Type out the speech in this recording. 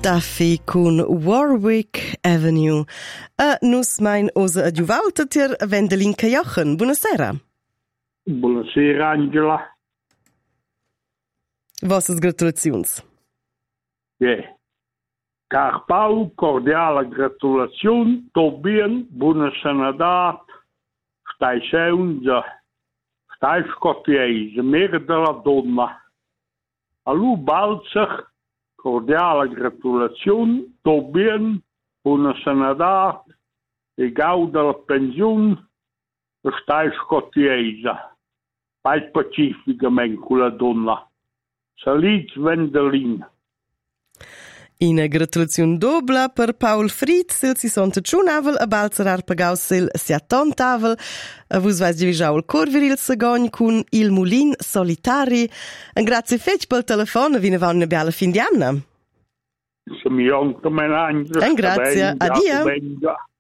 Duffy con Warwick Avenue. Nus mein osa adjuvalta tir Wendelinka Jochen. Buonasera. Buonasera Angela. Vossas gratulazions. Car Paul, cordiale gratulazione, Tobien, buona sanadat, stai seunza, stai scottiese, mere della donna. Allu balzach, cordiale gratulazione, Tobien, buona sanadat, e gauda la pensione, stai scottiese. Pai pacificamente con la donna. Salut Wendelin. Ina gratulazione dobla per Paul Fritz, sil si sonta tschunavel a balzerar pagaus sil sia tontavel. Vus vais divigiau il corviril segogn cun il mulin solitari. Grazie fetch pel telefon, vina va una bella fin di anno. Se mi onta menangia. Grazie, addio.